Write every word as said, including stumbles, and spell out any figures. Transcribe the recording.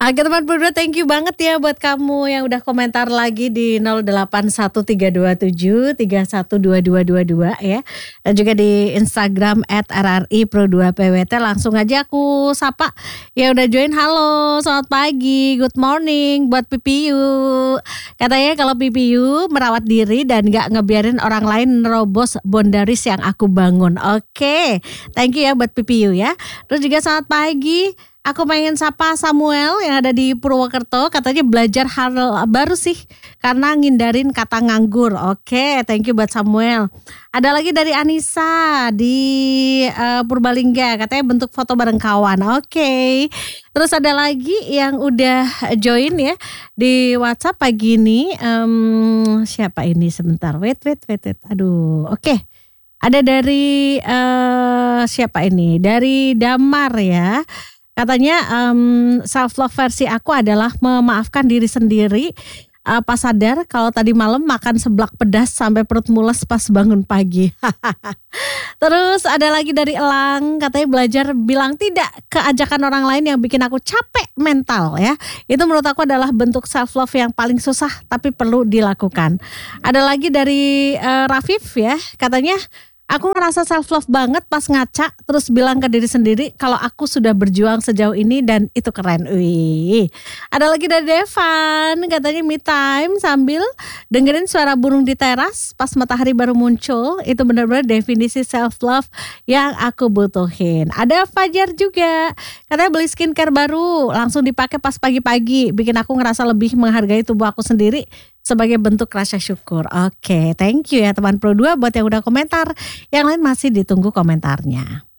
Oke teman berdua, thank you banget ya buat kamu yang udah komentar lagi di nol delapan satu tiga dua tujuh tiga satu dua dua dua dua ya. Dan juga di Instagram at r r i pro dua p w t. Langsung aja aku sapa ya udah join. Halo, selamat pagi, good morning buat P P U. Katanya kalau P P U merawat diri dan gak ngebiarin orang lain nerobos boundaries yang aku bangun. Oke, thank you ya buat P P U ya. Terus juga selamat pagi. Aku pengen sapa Samuel yang ada di Purwokerto, katanya belajar hal baru sih karena ngindarin kata nganggur. Oke, thank you buat Samuel. Ada lagi dari Anissa di uh, Purbalingga, katanya bentuk foto bareng kawan. Oke. Terus ada lagi yang udah join ya di WhatsApp pagi ini. Um, siapa ini sebentar? Wait, wait, wait, wait. Aduh, oke. Ada dari uh, siapa ini? Dari Damar ya. Katanya um, self love versi aku adalah memaafkan diri sendiri uh, pas sadar kalau tadi malam makan seblak pedas sampai perut mules pas bangun pagi. Terus ada lagi dari Elang, katanya belajar bilang tidak ke ajakan orang lain yang bikin aku capek mental ya. Itu menurut aku adalah bentuk self love yang paling susah tapi perlu dilakukan. Ada lagi dari uh, Rafif ya, katanya aku ngerasa self love banget pas ngaca terus bilang ke diri sendiri kalau aku sudah berjuang sejauh ini dan itu keren. Wih. Ada lagi dari Devan, katanya me time sambil dengerin suara burung di teras pas matahari baru muncul. Itu benar-benar definisi self love yang aku butuhin. Ada Fajar juga, katanya beli skincare baru langsung dipakai pas pagi-pagi, bikin aku ngerasa lebih menghargai tubuh aku sendiri sebagai bentuk rasa syukur. Oke, thank you ya teman Pro dua buat yang udah komentar. Yang lain masih ditunggu komentarnya.